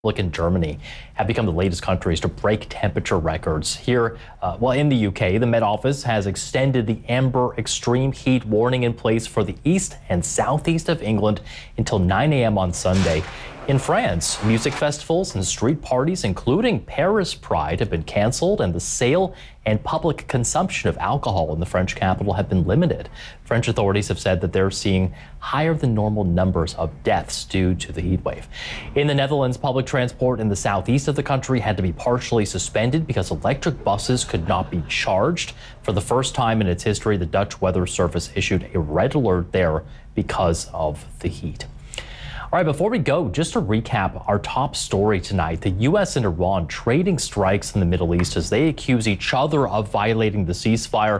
And Germany have become the latest countries to break temperature records. Here, in the UK, the Met Office has extended the amber extreme heat warning in place for the east and southeast of England until 9 a.m. on Sunday. In France, music festivals and street parties, including Paris Pride, have been canceled, and the sale and public consumption of alcohol in the French capital have been limited. French authorities have said that they're seeing higher than normal numbers of deaths due to the heat wave. In the Netherlands, public transport in the southeast of the country had to be partially suspended because electric buses could not be charged. For the first time in its history, the Dutch Weather Service issued a red alert there because of the heat. All right, before we go, just to recap our top story tonight, the U.S. and Iran trading strikes in the Middle East as they accuse each other of violating the ceasefire.